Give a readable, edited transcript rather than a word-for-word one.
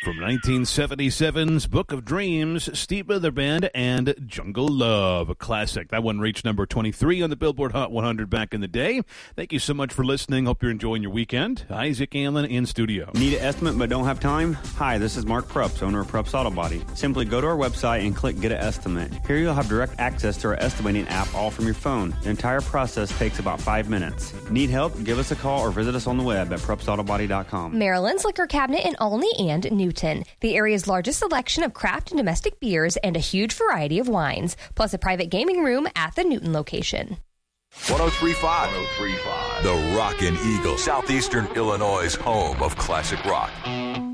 From 1977's Book of Dreams, Steve Miller Band and Jungle Love, a classic. That one reached number 23 on the Billboard Hot 100 back in the day. Thank you so much for listening. Hope you're enjoying your weekend. Isaac Allen in studio. Need an estimate but don't have time? Hi, this is Mark Prups, owner of Prups Auto Body. Simply go to our website and click Get an Estimate. Here you'll have direct access to our estimating app all from your phone. The entire process takes about 5 minutes. Need help? Give us a call or visit us on the web at PrupsAutoBody.com. Maryland's Liquor Cabinet in Olney and Newton. The area's largest selection of craft and domestic beers and a huge variety of wines, plus a private gaming room at the Newton location. 103.5. The Rockin' Eagle, Southeastern Illinois' home of classic rock.